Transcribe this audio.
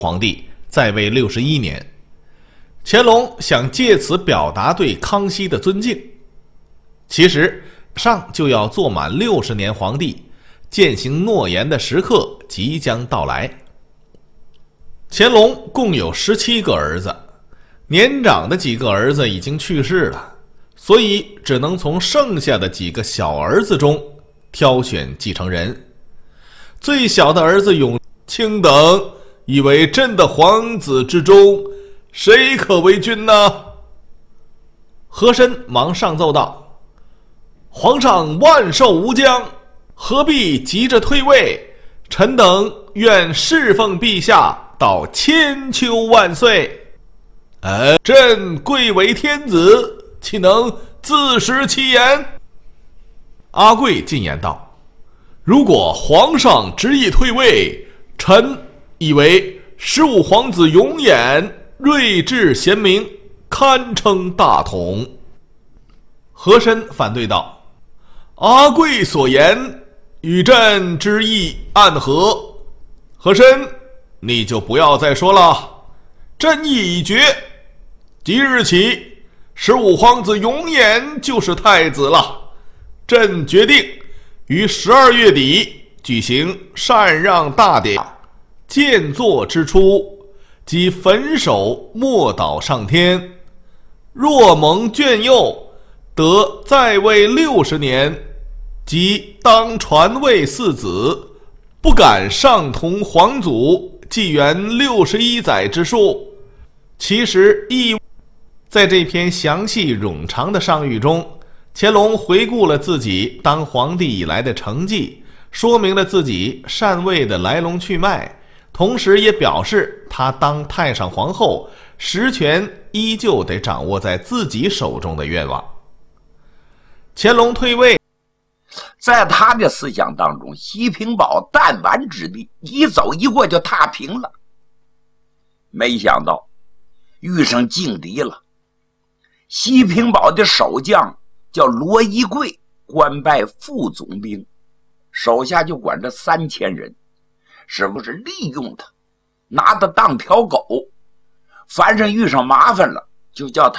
皇帝在位61年。乾隆想借此表达对康熙的尊敬。其实上就要做满60年皇帝，践行诺言的时刻即将到来。乾隆共有17个儿子，年长的几个儿子已经去世了，所以只能从剩下的几个小儿子中挑选继承人。最小的儿子永卿等以为朕的皇子之中，谁可为君呢？和珅忙上奏道：皇上万寿无疆，何必急着退位？臣等愿侍奉陛下到千秋万岁。朕贵为天子，岂能自食其言？阿贵进言道：如果皇上执意退位，臣以为15皇子永琰睿智贤明，堪称大统。和珅反对道：阿贵所言与朕之意暗合，和珅你就不要再说了，朕意已决，即日起15皇子永琰就是太子了。朕决定于12月底举行禅让大典，建座之初即焚首莫倒上天，若蒙眷佑，得在位60年，即当传位4子，不敢上同皇祖纪元61载之数。其实意在这篇详细冗长的上谕中，乾隆回顾了自己当皇帝以来的成绩，说明了自己禅位的来龙去脉，同时也表示他当太上皇后，实权依旧得掌握在自己手中的愿望。乾隆退位， 在他的思想当中，西平堡弹丸之地，一走一过就踏平了。没想到遇上劲敌了。西平堡的守将叫罗一贵，官拜副总兵，手下就管着3000人，是不是利用他，拿他当条狗，凡是遇上麻烦了，就叫他